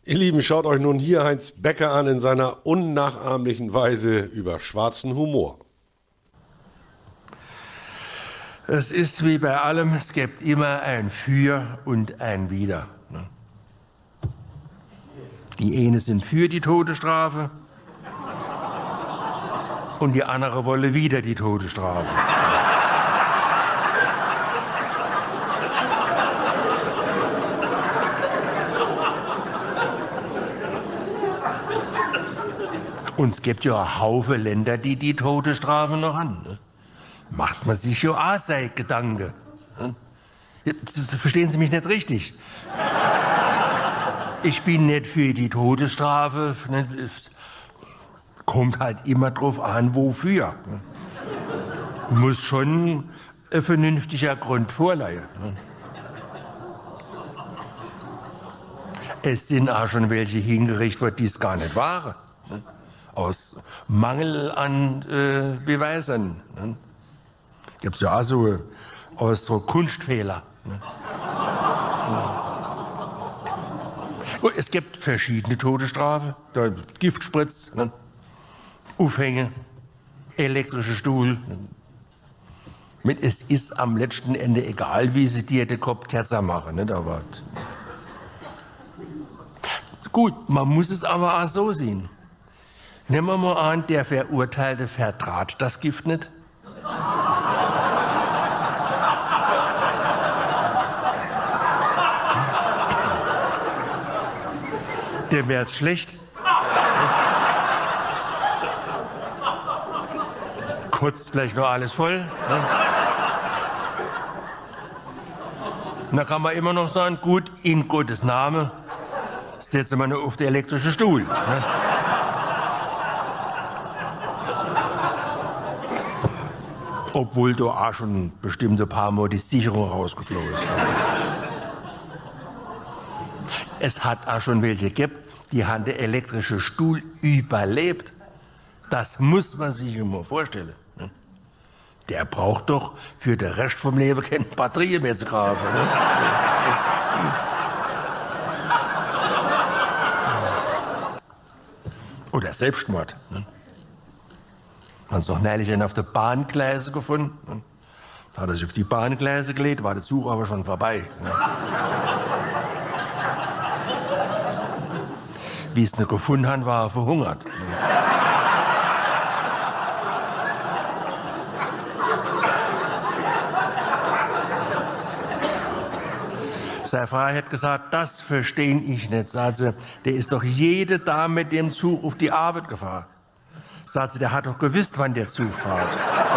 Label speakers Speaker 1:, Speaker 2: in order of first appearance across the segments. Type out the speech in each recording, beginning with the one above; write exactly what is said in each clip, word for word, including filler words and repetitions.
Speaker 1: Ihr Lieben, schaut euch nun hier Heinz Becker an in seiner unnachahmlichen Weise über schwarzen Humor.
Speaker 2: Es ist wie bei allem, es gibt immer ein Für und ein Wider. Die eine sind für die Todesstrafe und die andere wolle wieder die Todesstrafe. Und es gibt ja einen Haufen Länder, die die Todesstrafe noch haben. Ne? Macht man sich ja auch seine Gedanken. Ne? Verstehen Sie mich nicht richtig? Ich bin nicht für die Todesstrafe. Ne? Kommt halt immer drauf an, wofür. Ne? Muss schon ein vernünftiger Grund vorleihen. Ne? Es sind auch schon welche hingerichtet worden, die es gar nicht waren. Ne? Aus Mangel an äh, Beweisen. Ne? Gibt es ja auch so, aus so Kunstfehler. Ne? Ja. Es gibt verschiedene Todesstrafen. Da Giftspritz, ne? Aufhänge, elektrischer Stuhl. Ne? Mit, es ist am letzten Ende egal, wie sie dir den Kopf kürzer machen. Ne? Aber gut, man muss es aber auch so sehen. Nehmen wir mal an, der Verurteilte vertrat das Gift nicht. Dem wäre es schlecht. Kotzt vielleicht noch alles voll. Ne? Da kann man immer noch sagen, gut, in Gottes Name setzen wir nur auf den elektrischen Stuhl. Ne? Obwohl da auch schon bestimmt ein paar Mal die Sicherung rausgeflogen ist. Es hat auch schon welche gegeben, die haben den elektrischen Stuhl überlebt. Das muss man sich immer vorstellen. Der braucht doch für den Rest vom Leben keine Batterien mehr zu kaufen. Oder Selbstmord. Man hat es noch neulich auf der Bahngleise gefunden. Da hat er sich auf die Bahngleise gelegt, war der Zug aber schon vorbei. Wie es ihn gefunden hat, war er verhungert. Seine Frau hat gesagt, das verstehe ich nicht. Sagt sie, der ist doch jede Dame mit dem Zug auf die Arbeit gefahren. Sagt sie, der hat doch gewusst, wann der Zug fährt.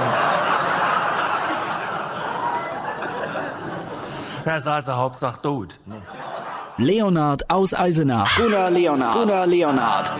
Speaker 2: Ja, sagt sie, Hauptsache tot.
Speaker 3: Leonhard aus Eisenach. Gunnar Leonhard. Gunnar Leonhard.